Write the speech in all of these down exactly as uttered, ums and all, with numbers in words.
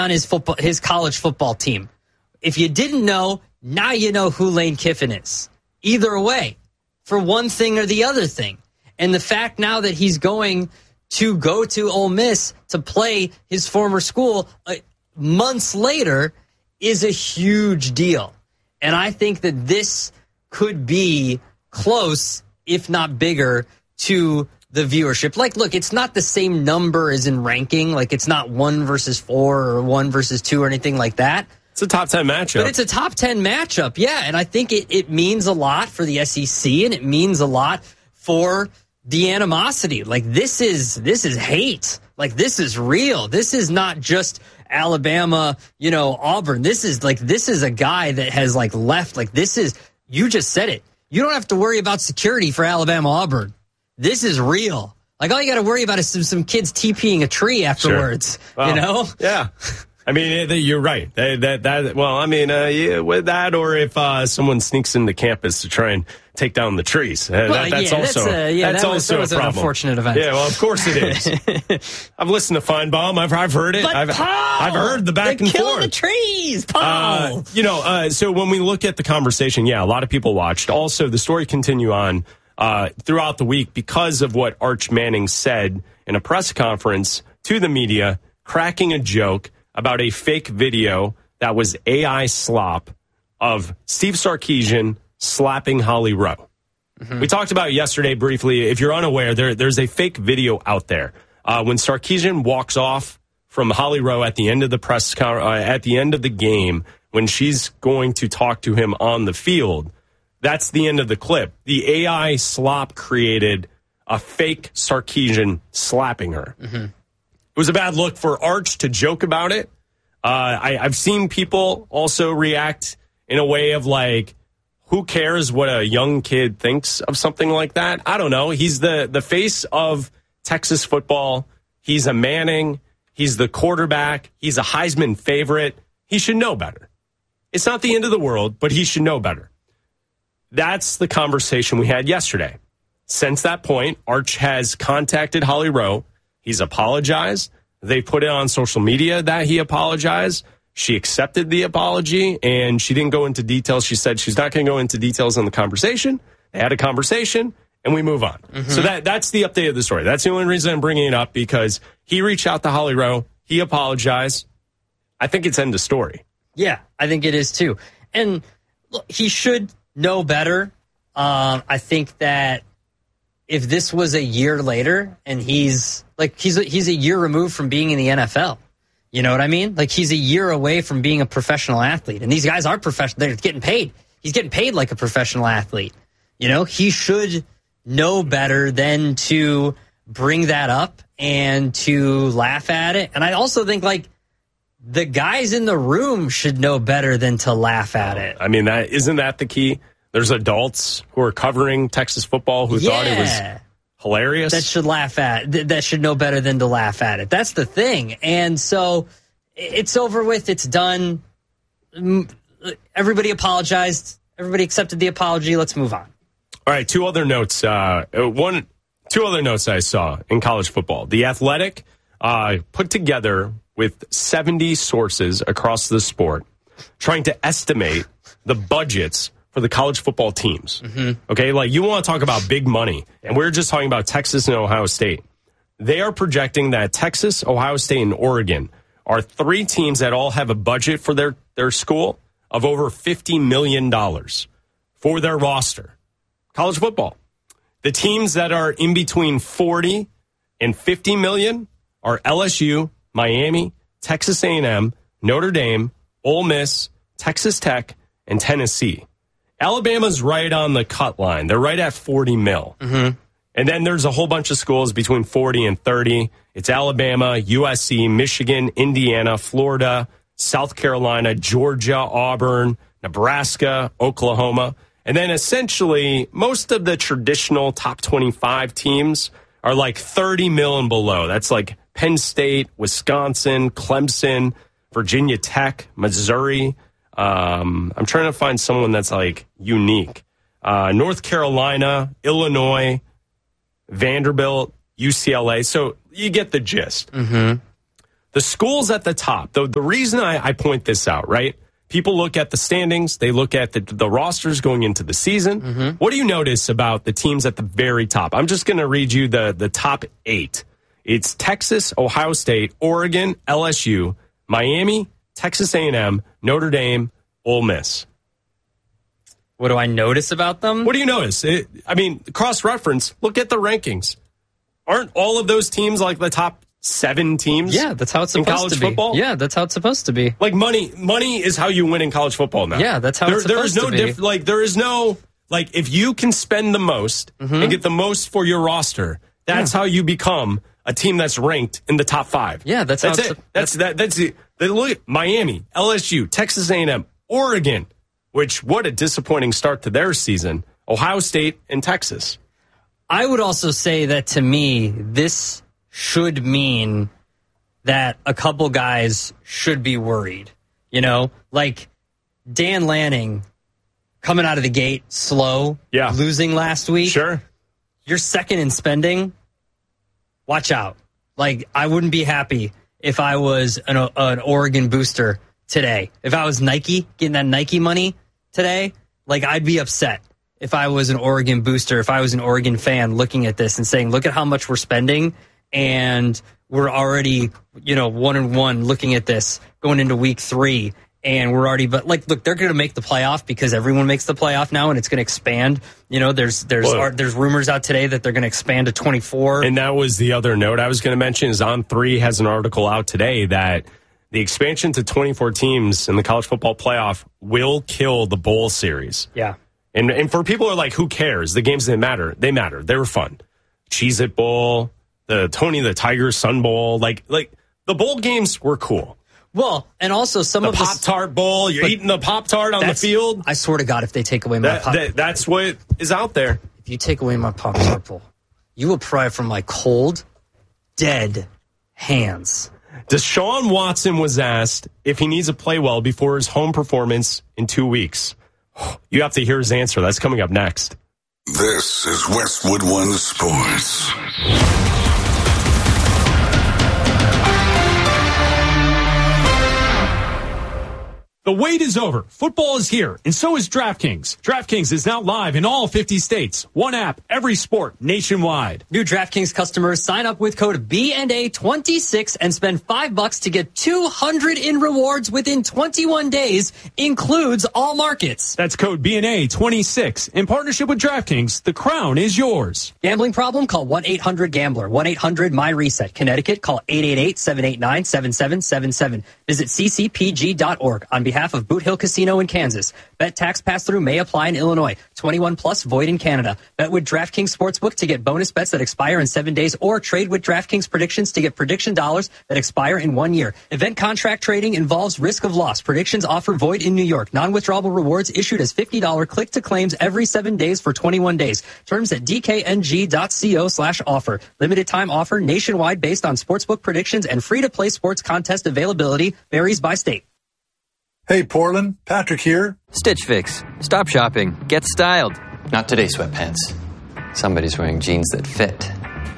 on his football, his college football team. If you didn't know, now you know who Lane Kiffin is. Either way, for one thing or the other thing. And the fact now that he's going to go to Ole Miss to play his former school uh, months later is a huge deal. And I think that this could be close, if not bigger, to the viewership. Like, look, it's not the same number as in ranking. Like, it's not one versus four or one versus two or anything like that. It's a top ten matchup. But it's a top ten matchup, yeah. And I think it, it means a lot for the S E C, and it means a lot for the animosity. Like, this is this is hate. Like, this is real. This is not just Alabama, you know, Auburn. This is like, this is a guy that has like left. Like, this is, you just said it. You don't have to worry about security for Alabama Auburn. This is real. Like, all you got to worry about is some, some kids TPing a tree afterwards. Sure. Well, you know? Yeah. I mean, you're right. That, that, that well, I mean, uh, yeah, with that, or if uh, someone sneaks into campus to try and take down the trees, uh, well, that, that's yeah, also that's, uh, yeah, that's that was, also that was a problem. An unfortunate event. Yeah, well, of course it is. I've listened to Feinbaum. I've I've heard it. But I've Paul, I've heard the back they're and killing forth. The trees, Paul. Uh, you know, uh, so when we look at the conversation, yeah, a lot of people watched. Also, the story continue on uh, throughout the week because of what Arch Manning said in a press conference to the media, cracking a joke about a fake video that was A I slop of Steve Sarkisian slapping Holly Rowe. Mm-hmm. We talked about it yesterday briefly. If you're unaware, there, there's a fake video out there. Uh, when Sarkisian walks off from Holly Rowe at the end of the press con- uh, at the end of the game, when she's going to talk to him on the field, that's the end of the clip. The A I slop created a fake Sarkisian slapping her. Mm-hmm. It was a bad look for Arch to joke about it. Uh, I, I've seen people also react in a way of like, who cares what a young kid thinks of something like that? I don't know. He's the, the face of Texas football. He's a Manning. He's the quarterback. He's a Heisman favorite. He should know better. It's not the end of the world, but he should know better. That's the conversation we had yesterday. Since that point, Arch has contacted Holly Rowe. He's apologized. They put it on social media that he apologized. She accepted the apology, and she didn't go into details. She said she's not going to go into details on the conversation. They had a conversation, and we move on. Mm-hmm. So that that's the update of the story. That's the only reason I'm bringing it up, because he reached out to Holly Rowe. He apologized. I think it's end of story. Yeah, I think it is too. And look, he should know better. Um, I think that if this was a year later and he's like he's a, he's a year removed from being in the N F L, you know what I mean? Like, he's a year away from being a professional athlete, and these guys are professional. They're getting paid. He's getting paid like a professional athlete. You know, he should know better than to bring that up and to laugh at it. And I also think like the guys in the room should know better than to laugh at it. I mean, that isn't that the key? There's adults who are covering Texas football who yeah. thought it was hilarious. That should laugh at that should know better than to laugh at it. That's the thing. And so it's over with. It's done. Everybody apologized. Everybody accepted the apology. Let's move on. All right. Two other notes. Uh, one, two other notes I saw in college football. The Athletic uh, put together with seventy sources across the sport, trying to estimate the budgets for the college football teams. Mm-hmm. Okay, like, you want to talk about big money, and we're just talking about Texas and Ohio State. They are projecting that Texas, Ohio State, and Oregon are three teams that all have a budget for their, their school of over fifty million dollars for their roster. College football. The teams that are in between forty and fifty million are L S U, Miami, Texas A and M, Notre Dame, Ole Miss, Texas Tech, and Tennessee. Alabama's right on the cut line. They're right at forty mil. Mm-hmm. And then there's a whole bunch of schools between forty and thirty. It's Alabama, U S C, Michigan, Indiana, Florida, South Carolina, Georgia, Auburn, Nebraska, Oklahoma. And then essentially most of the traditional top twenty-five teams are like thirty mil and below. That's like Penn State, Wisconsin, Clemson, Virginia Tech, Missouri. Um, I'm trying to find someone that's like unique. Uh, North Carolina, Illinois, Vanderbilt, U C L A. So you get the gist. Mm-hmm. The schools at the top, the, the reason I, I point this out, right? People look at the standings. They look at the, the rosters going into the season. Mm-hmm. What do you notice about the teams at the very top? I'm just going to read you the, the top eight. It's Texas, Ohio State, Oregon, L S U, Miami, Texas A and M, Notre Dame, Ole Miss. What do I notice about them? What do you notice? It, I mean, cross-reference, look at the rankings. Aren't all of those teams like the top seven teams? Yeah, that's how it's supposed in college to be. Football? Yeah, that's how it's supposed to be. Like money, money is how you win in college football now. Yeah, that's how there, it's supposed there is no to be. Diff, like there is no like if you can spend the most mm-hmm. and get the most for your roster, that's yeah. how you become a team that's ranked in the top five. Yeah, that's that's how it. It's, that's that. That's it. They look at Miami, L S U, Texas A and M, Oregon, which what a disappointing start to their season. Ohio State and Texas. I would also say that to me, this should mean that a couple guys should be worried. You know, like Dan Lanning coming out of the gate slow, yeah. losing last week. Sure. You're second in spending. Watch out. Like, I wouldn't be happy if I was an, an Oregon booster today. If I was Nike, getting that Nike money today, like, I'd be upset if I was an Oregon booster, if I was an Oregon fan looking at this and saying, look at how much we're spending, and we're already, you know, one and one looking at this going into week three. And we're already, but like, look, they're going to make the playoff because everyone makes the playoff now, and it's going to expand. You know, there's there's Whoa. are, there's rumors out today that they're going to expand to twenty-four. And that was the other note I was going to mention is On three has an article out today that the expansion to twenty-four teams in the college football playoff will kill the bowl series. Yeah. And and for people who are like, who cares? The games didn't matter. They matter. They were fun. Cheez-It Bowl, the Tony the Tiger Sun Bowl, like like the bowl games were cool. Well, and also some the of the Pop-Tart Bowl, you're eating the Pop-Tart on the field. I swear to God, if they take away my that, Pop that, That's what is out there. If you take away my Pop-Tart Bowl, you will pry from my cold, dead hands. Deshaun Watson was asked if he needs to play well before his home performance in two weeks. You have to hear his answer. That's coming up next. This is Westwood One Sports. The wait is over. Football is here, and so is DraftKings. DraftKings is now live in all fifty states. One app, every sport, nationwide. New DraftKings customers sign up with code B N A twenty-six and spend five bucks to get two hundred in rewards within twenty-one days. Includes all markets. That's code B N A twenty-six. In partnership with DraftKings, the crown is yours. Gambling problem? Call one eight hundred gambler. one eight hundred my reset. Connecticut, call eight eight eight, seven eight nine, seven seven seven seven. Visit c c p g dot org. On behalf of Boot Hill Casino in Kansas. Bet tax pass-through may apply in Illinois. twenty-one plus void in Canada. Bet with DraftKings Sportsbook to get bonus bets that expire in seven days or trade with DraftKings predictions to get prediction dollars that expire in one year. Event contract trading involves risk of loss. Predictions offer void in New York. Non-withdrawable rewards issued as fifty dollars click-to-claims every seven days for twenty-one days. Terms at d k n g dot co slash offer. Limited time offer nationwide based on sportsbook predictions and free-to-play sports contest availability varies by state. Hey, Portland, Patrick here. Stitch Fix. Stop shopping. Get styled. Not today, sweatpants. Somebody's wearing jeans that fit.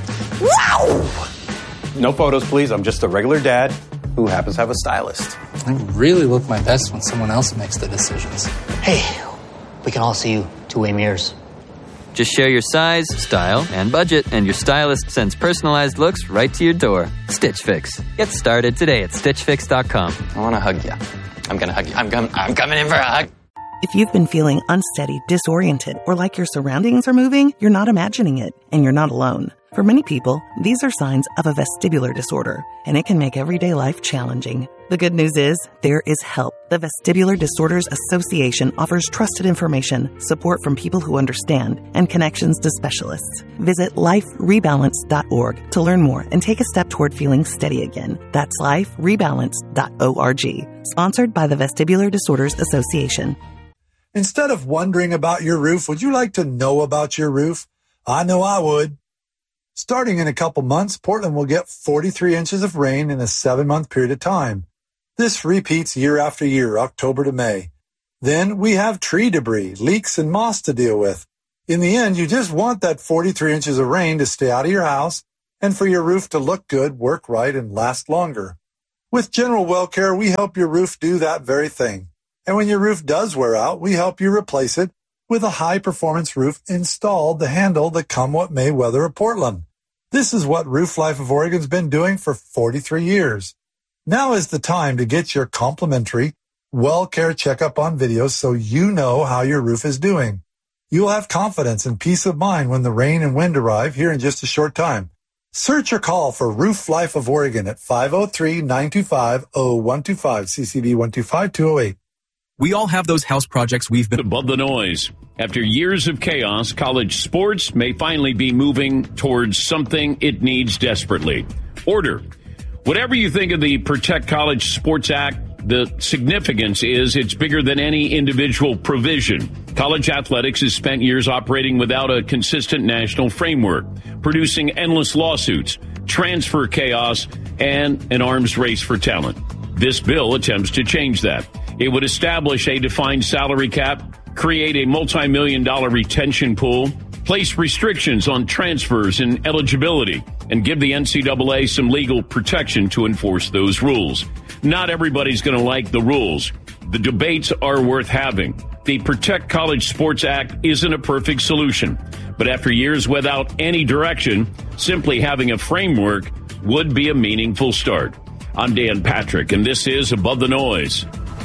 Wow! No photos, please. I'm just a regular dad who happens to have a stylist. I really look my best when someone else makes the decisions. Hey, we can all see you two-way mirrors. Just share your size, style, and budget, and your stylist sends personalized looks right to your door. Stitch Fix. Get started today at stitch fix dot com. I want to hug you. I'm going to hug you. I'm, com- I'm coming in for a hug. If you've been feeling unsteady, disoriented, or like your surroundings are moving, you're not imagining it, and you're not alone. For many people, these are signs of a vestibular disorder, and it can make everyday life challenging. The good news is, there is help. The Vestibular Disorders Association offers trusted information, support from people who understand, and connections to specialists. Visit life rebalance dot org to learn more and take a step toward feeling steady again. That's life rebalance dot org. Sponsored by the Vestibular Disorders Association. Instead of wondering about your roof, would you like to know about your roof? I know I would. Starting in a couple months, Portland will get forty-three inches of rain in a seven-month period of time. This repeats year after year, October to May. Then we have tree debris, leaks, and moss to deal with. In the end, you just want that forty-three inches of rain to stay out of your house and for your roof to look good, work right, and last longer. With General Well Care, we help your roof do that very thing. And when your roof does wear out, we help you replace it with a high-performance roof installed to handle the come-what-may weather of Portland. This is what Roof Life of Oregon's been doing for forty-three years. Now is the time to get your complimentary Well Care checkup on video so you know how your roof is doing. You'll have confidence and peace of mind when the rain and wind arrive here in just a short time. Search or call for Roof Life of Oregon at five oh three, nine two five, oh one two five, C C B one two five, two oh eight. We all have those house projects we've been above the noise. After years of chaos, college sports may finally be moving towards something it needs desperately. Order. Whatever you think of the Protect College Sports Act, the significance is it's bigger than any individual provision. College athletics has spent years operating without a consistent national framework, producing endless lawsuits, transfer chaos, and an arms race for talent. This bill attempts to change that. It would establish a defined salary cap, create a multi-million dollar retention pool, place restrictions on transfers and eligibility, and give the N C double A some legal protection to enforce those rules. Not everybody's going to like the rules. The debates are worth having. The Protect College Sports Act isn't a perfect solution, but after years without any direction, simply having a framework would be a meaningful start. I'm Dan Patrick, and this is Above the Noise.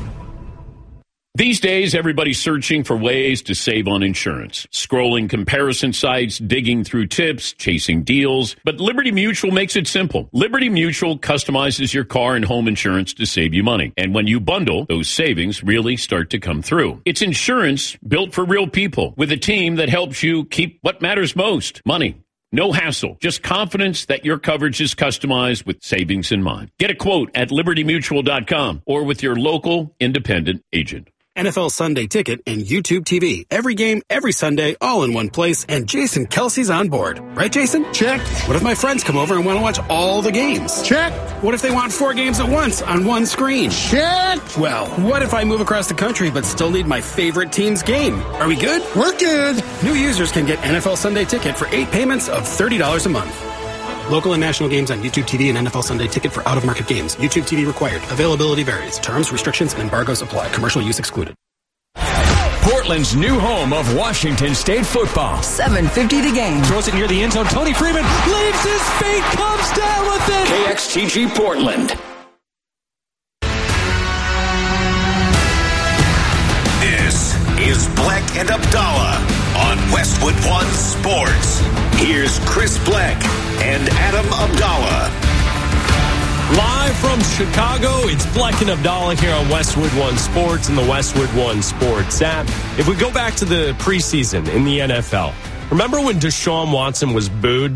These days, everybody's searching for ways to save on insurance. Scrolling comparison sites, digging through tips, chasing deals. But Liberty Mutual makes it simple. Liberty Mutual customizes your car and home insurance to save you money. And when you bundle, those savings really start to come through. It's insurance built for real people with a team that helps you keep what matters most, money. No hassle, just confidence that your coverage is customized with savings in mind. Get a quote at liberty mutual dot com or with your local independent agent. N F L Sunday Ticket and YouTube T V. Every game, every Sunday, all in one place, and Jason Kelsey's on board. Right, Jason? Check. What if my friends come over and want to watch all the games? Check. What if they want four games at once on one screen? Check. Well, what if I move across the country but still need my favorite team's game? Are we good? We're good. New users can get N F L Sunday Ticket for eight payments of thirty dollars a month. Local and national games on YouTube T V and N F L Sunday Ticket for out-of-market games. YouTube T V required. Availability varies. Terms, restrictions, and embargoes apply. Commercial use excluded. Portland's new home of Washington State football. seven fifty the game. Throws it near the end zone. Tony Freeman leaves his feet, comes down with it. K X T G Portland. This is Black and Abdallah on Westwood One Sports. Here's Chris Black and Adam Abdallah. Live from Chicago, it's Black and Abdallah here on Westwood One Sports and the Westwood One Sports app. If we go back to the preseason in the N F L, remember when Deshaun Watson was booed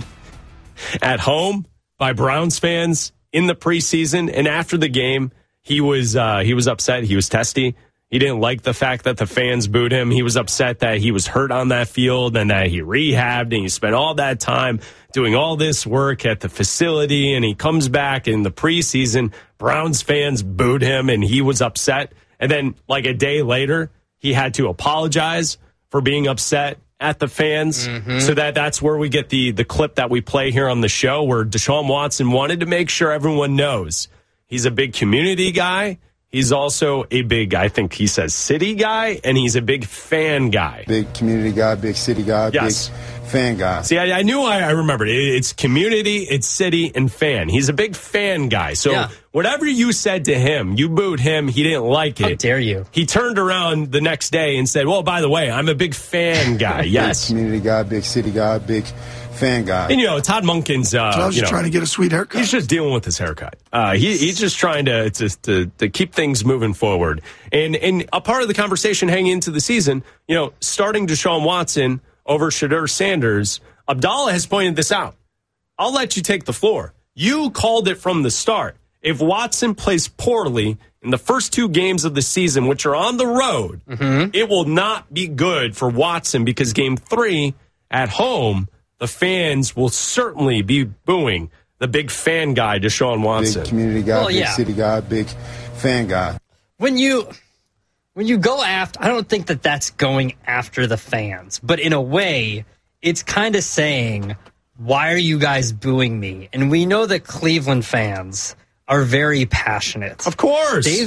at home by Browns fans in the preseason? And after the game, he was uh, he was upset. He was testy. He didn't like the fact that the fans booed him. He was upset that he was hurt on that field and that he rehabbed and he spent all that time doing all this work at the facility. And he comes back in the preseason. Browns fans booed him and he was upset. And then like a day later, he had to apologize for being upset at the fans. Mm-hmm. So that that's where we get the, the clip that we play here on the show where Deshaun Watson wanted to make sure everyone knows he's a big community guy. He's also a big, I think he says city guy, and he's a big fan guy. Big community guy, big city guy, yes. Big fan guy. See, I, I knew I, I remembered. It, it's community, it's city, and fan. He's a big fan guy. So yeah. Whatever you said to him, you booed him, he didn't like it. How dare you? He turned around the next day and said, well, by the way, I'm a big fan guy. Yes. Big community guy, big city guy, big fan guy. And, you know, Todd Monken's, uh, so I was you just know, trying to get a sweet haircut. He's just dealing with his haircut. Uh, he, he's just trying to, to to to keep things moving forward. And and a part of the conversation hanging into the season, you know, starting Deshaun Watson over Shedeur Sanders, Abdallah has pointed this out. I'll let you take the floor. You called it from the start. If Watson plays poorly in the first two games of the season, which are on the road, mm-hmm. it will not be good for Watson because game three at home, the fans will certainly be booing the big fan guy, Deshaun Watson. Big community guy, well, big yeah. city guy, big fan guy. When you when you go after, I don't think that that's going after the fans. But in a way, it's kind of saying, why are you guys booing me? And we know that Cleveland fans are very passionate. Of course. Dave